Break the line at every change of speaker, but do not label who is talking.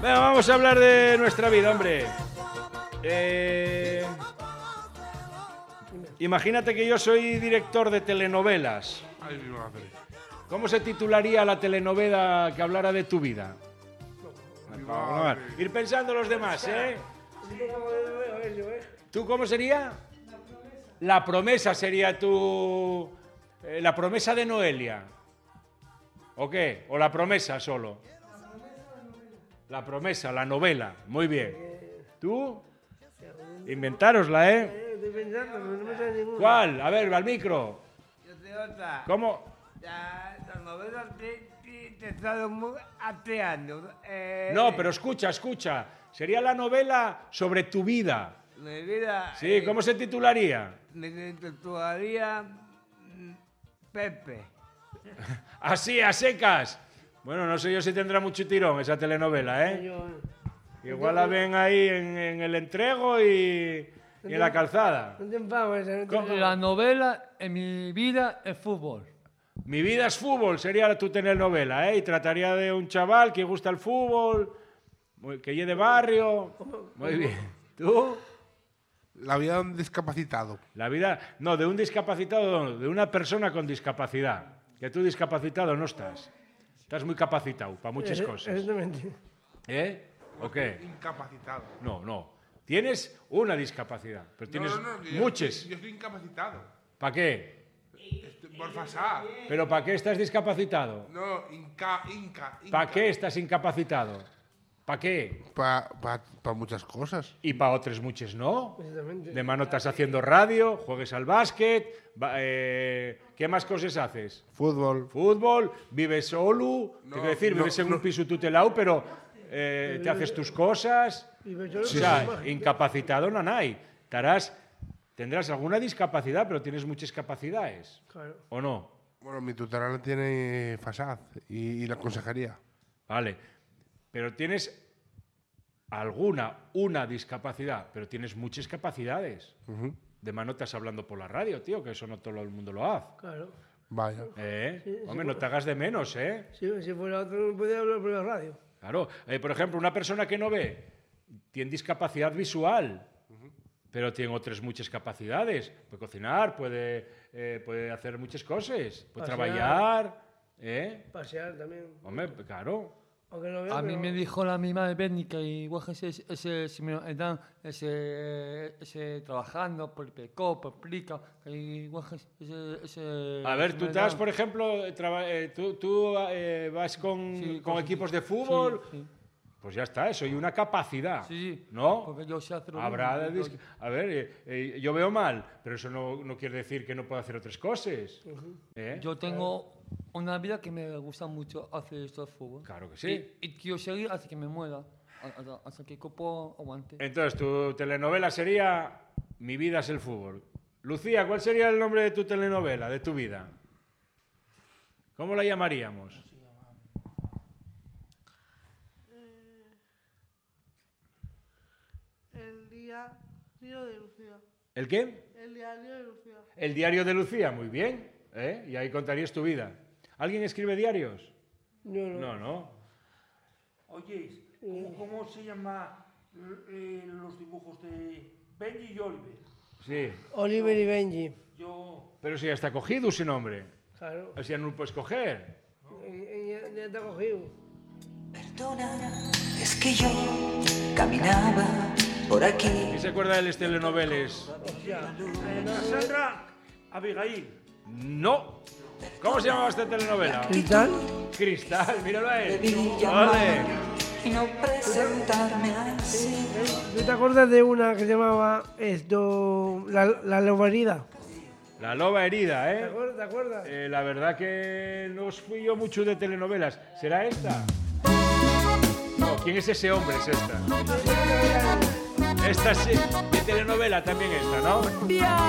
Venga, vamos a hablar de nuestra vida, hombre. Imagínate que yo soy director de telenovelas.
Ay, mi madre.
¿Cómo se titularía la telenovela que hablara de tu vida?
Mi madre.
Ir pensando los demás, ¿eh? ¿Tú cómo sería? La promesa sería tu... la promesa de Noelia. ¿O qué? ¿O la promesa solo? La promesa, la novela. Muy bien. ¿Tú? Inventárosla, ¿eh?
Estoy pensando, pero no me sale ninguna.
¿Cuál? A ver, al micro.
Yo te otra.
¿Cómo?
Las novelas te están muy ateando.
No, pero escucha. Sería la novela sobre tu vida.
Mi vida.
Sí, ¿cómo se titularía?
Me titularía Pepe.
Así, a secas. Bueno, no sé yo si tendrá mucho tirón esa telenovela, ¿eh? Igual la ven ahí en el entrego y en la calzada.
No te empames, no te
¿Cómo?
empames.
La novela en mi vida es fútbol.
Mi vida es fútbol, sería tu telenovela, ¿eh? Y trataría de un chaval que gusta el fútbol, que lleve de barrio. Muy bien. ¿Tú?
La vida de un discapacitado.
La vida... No, de un discapacitado, no, de una persona con discapacidad. Que tú discapacitado no estás. Estás muy capacitado para muchas cosas.
Exactamente.
¿Eh? ¿O qué?
Incapacitado.
No. Tienes una discapacidad, pero tienes muchas.
Yo estoy incapacitado.
¿Para qué?
Por pasar.
¿Pero para qué estás discapacitado?
No,
¿Para qué estás incapacitado? ¿Para qué?
Para muchas cosas.
Y para otras muchas no.
Exactamente.
De mano estás haciendo radio, juegues al básquet. ¿Qué más cosas haces?
Fútbol.
Vives solo.
No,
Quiero decir,
no,
vives en
no.
un piso tutelado, pero te haces tus cosas. O sea, incapacitado no hay. Tendrás alguna discapacidad, pero tienes muchas capacidades.
Claro.
¿O no?
Bueno, mi tutela la tiene FASAD y la consejería.
Vale. Pero tienes una discapacidad, pero tienes muchas capacidades. De mano estás hablando por la radio, tío, que eso no todo el mundo lo hace.
Claro.
Vaya.
Hombre, no te hagas de menos, ¿eh?
Si fuera otro, no podía hablar por la radio.
Claro. Por ejemplo, una persona que no ve tiene discapacidad visual, pero tiene otras muchas capacidades. Puede cocinar, puede hacer muchas cosas, puede
Pasear.
trabajar.
Pasear también.
Hombre, claro.
Aunque no veo,
A mí
pero-
me dijo la misma de técnica y igual que si me dan ese trabajando por PECO, por PLICA, igual que ese
A ver,
si
tú
me
estás,
dan-
por ejemplo, tú vas con
Sí,
equipos de fútbol.
Sí.
Pues ya está, eso y una capacidad.
Sí,
¿No?
porque yo sé hacer lo
Habrá
mismo.
a ver, yo veo mal, pero eso no quiere decir que no pueda hacer otras cosas.
Yo tengo una vida que me gusta mucho hacer esto de fútbol.
Claro que sí.
Y quiero seguir hasta que me muera, hasta que el cuerpo aguante.
Entonces, tu telenovela sería Mi vida es el fútbol. Lucía, ¿cuál sería el nombre de tu telenovela, de tu vida? ¿Cómo la llamaríamos?
El diario de Lucía.
¿El qué?
El diario de Lucía.
El diario de Lucía, muy bien. Y ahí contarías tu vida. ¿Alguien escribe diarios?
Yo no.
No.
Oye, ¿cómo se llama los dibujos de Benji y Oliver?
Sí.
Oliver y Benji.
Yo,
Pero si ya está cogido ese nombre.
Claro.
Así ya no lo puedes coger.
Ya te ha cogido.
Perdona, es que yo caminaba por aquí.
¿Quién se acuerda de las telenovelas?
Cassandra, Abigail.
No. ¿Cómo se llamaba esta telenovela?
¿Cristal?
Cristal, míralo a él.
Debí
Ole.
llamar y no presentarme así.
¿No te acuerdas de una que se llamaba La Loba Herida?
La loba herida,
¿Te
¿eh?
acuerdas? ¿Te acuerdas?
La verdad que no fui yo mucho de telenovelas. ¿Será esta? No, ¿quién es ese hombre? Es esta. Esta sí, de telenovela también esta, ¿no?